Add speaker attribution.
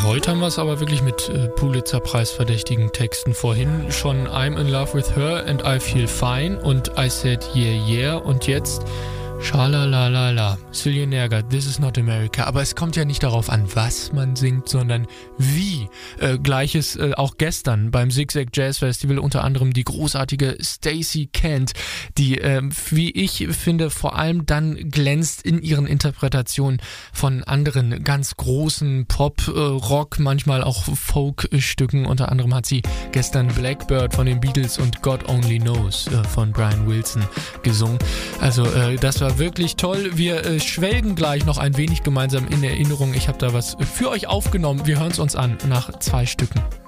Speaker 1: heute haben wir es aber wirklich mit Pulitzer-Preis verdächtigen Texten. Vorhin schon I'm in love with her and I feel fine und I said yeah yeah und jetzt Schalalalala, Cillian Nerga, This is not America. Aber es kommt ja nicht darauf an, was man singt, sondern wie. Gleiches auch gestern beim Zigzag Jazz Festival, unter anderem die großartige Stacey Kent, die, wie ich finde, vor allem dann glänzt in ihren Interpretationen von anderen ganz großen Pop, Rock, manchmal auch Folk-Stücken. Unter anderem hat sie gestern Blackbird von den Beatles und God Only Knows von Brian Wilson gesungen. Also das war wirklich toll. Wir schwelgen gleich noch ein wenig gemeinsam in Erinnerung. Ich habe da was für euch aufgenommen. Wir hören es uns an nach 2 Stücken.